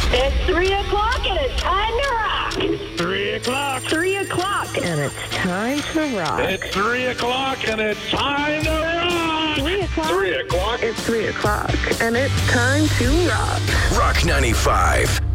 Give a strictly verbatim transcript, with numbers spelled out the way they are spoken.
It's three o'clock and it's time to rock. Three o'clock. Three o'clock and it's time to rock. It's three o'clock and it's time to rock. Three o'clock. Three o'clock. It's three o'clock and it's time to rock. Rock ninety-five.